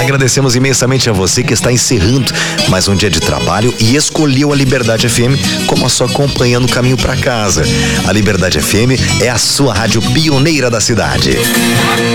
Agradecemos imensamente a você que está encerrando mais um dia de trabalho e escolheu a Liberdade FM como a sua companhia no caminho para casa. A Liberdade FM é a sua rádio pioneira da cidade.